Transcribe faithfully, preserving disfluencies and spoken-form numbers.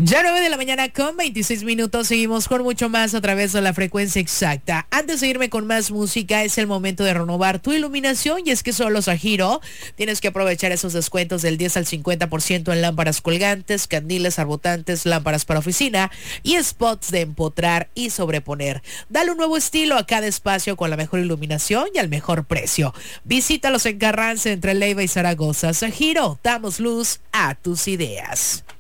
Ya nueve de la mañana con veintiséis minutos, seguimos con mucho más a través de la frecuencia exacta. Antes de irme con más música, es el momento de renovar tu iluminación y es que solo Sajiro tienes que aprovechar esos descuentos del diez al cincuenta por ciento en lámparas colgantes, candiles, arbotantes, lámparas para oficina y spots de empotrar y sobreponer. Dale un nuevo estilo a cada espacio con la mejor iluminación y al mejor precio. Visítalos en Carranza entre Leiva y Zaragoza. Sajiro, damos luz a tus ideas.